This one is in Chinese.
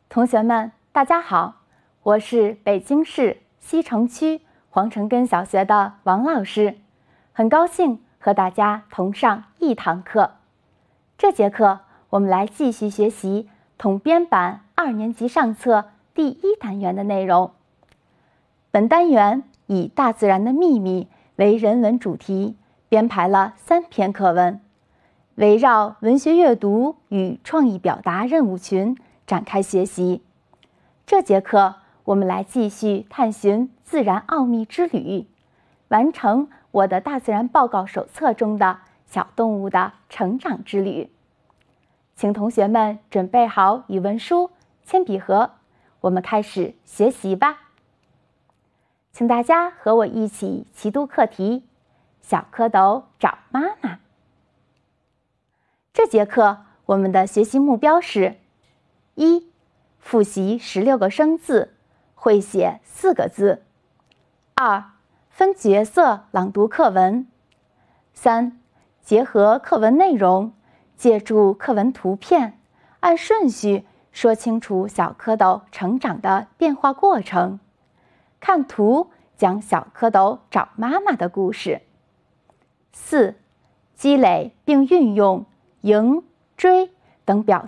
同学们，大家好，我是北京市西城区黄城根小学的王老师，很高兴和大家同上一堂课。这节课我们来继续学习统编版2年级上册第1单元的内容。本单元以大自然的秘密为人文主题，编排了3篇课文，围绕文学阅读与创意表达任务群展开学习。这节课我们来继续探寻自然奥秘之旅，完成我的大自然报告手册中的小动物的成长之旅。请同学们准备好语文书、铅笔盒，我们开始学习吧。请大家和我一起齐读课题：小蝌蚪找妈妈。这节课我们的学习目标是：1. 复习16个生字，会写4个字。2. 分角色朗读课文。3. 结合课文内容，借助课文图片，按顺序说清楚小蝌蚪成长的变化过程。看图讲小蝌蚪找妈妈的故事。4. 积累并运用迎、追等表